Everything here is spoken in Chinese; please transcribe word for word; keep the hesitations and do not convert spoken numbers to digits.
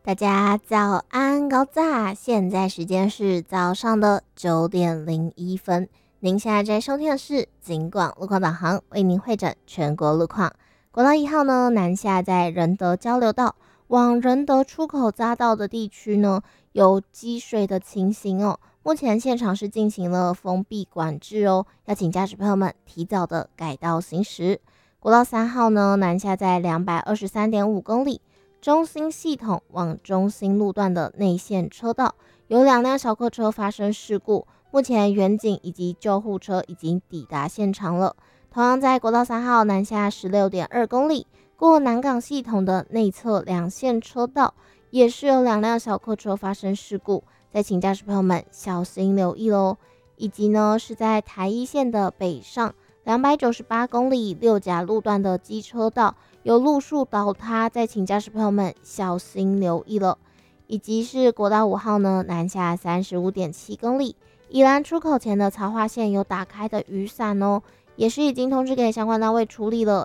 大家早安高炸，现在时间是早上的九点零一分。您现在在收听的是警广路况导航，为您会诊全国路况。国道一号呢，南下在仁德交流道往仁德出口匝道的地区呢，有积水的情形哦。目前现场是进行了封闭管制哦，要请驾驶朋友们提早的改道行驶。国道三号呢，南下在两百二十三点五公里。中兴系统往中兴路段的内线车道有两辆小客车发生事故，目前员警以及救护车已经抵达现场了。同样在国道三号南下 十六点二公里，过南港系统的内侧两线车道也是有两辆小客车发生事故，再请驾驶朋友们小心留意咯。以及呢是在台一线的北上两百九十八公里六甲路段的机车道有路树倒塌，再请驾驶朋友们小心留意了。以及是国道五号呢，南下 三十五点七公里，宜兰出口前的槽化线有打开的雨伞哦，也是已经通知给相关单位处理了，